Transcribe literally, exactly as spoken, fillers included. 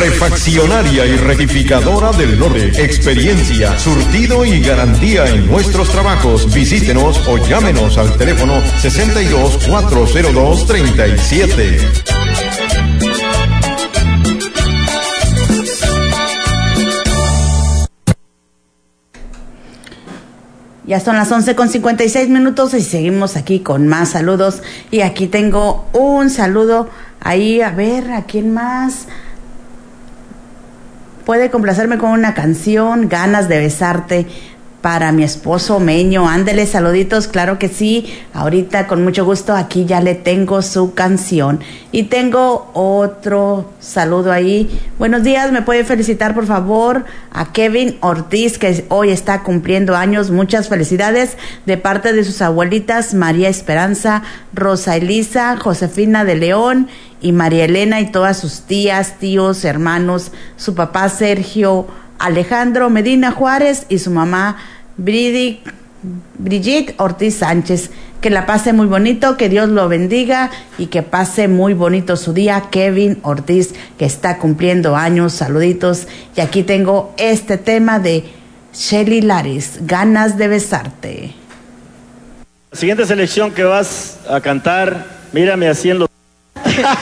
Refaccionaria y rectificadora del norte. Experiencia, surtido y garantía en nuestros trabajos. Visítenos o llámenos al teléfono sesenta y dos, cuatrocientos dos, treinta y siete. Ya son las once con cincuenta y seis minutos y seguimos aquí con más saludos. Y aquí tengo un saludo ahí, a ver, ¿a quién más? Puede complacerme con una canción, Ganas de Besarte, para mi esposo Meño. Ándele, saluditos, claro que sí. Ahorita con mucho gusto aquí ya le tengo su canción. Y tengo otro saludo ahí. Buenos días, me puede felicitar por favor a Kevin Ortiz, que hoy está cumpliendo años. Muchas felicidades de parte de sus abuelitas María Esperanza, Rosa Elisa, Josefina de León y María Elena, y todas sus tías, tíos, hermanos, su papá Sergio Alejandro Medina Juárez y su mamá Bridi, Brigitte Ortiz Sánchez. Que la pase muy bonito, que Dios lo bendiga y que pase muy bonito su día, Kevin Ortiz, que está cumpliendo años. Saluditos. Y aquí tengo este tema de Shelly Laris, Ganas de Besarte. La siguiente selección que vas a cantar, Mírame haciendo